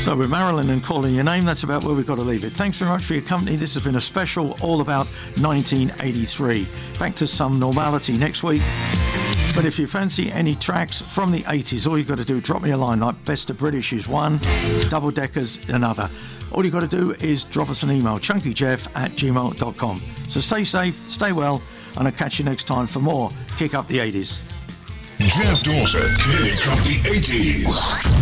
So with Marilyn and Calling Your Name, that's about where we've got to leave it. Thanks very much for your company. This has been a special all about 1983. Back to some normality next week. But if you fancy any tracks from the 80s, all you've got to do, drop me a line, like Best of British is one, Double Deckers another. All you've got to do is drop us an email, chunkyjeff@gmail.com. So stay safe, stay well, and I'll catch you next time for more Kick Up the 80s. Jeff Dawson, Kick Up the 80s.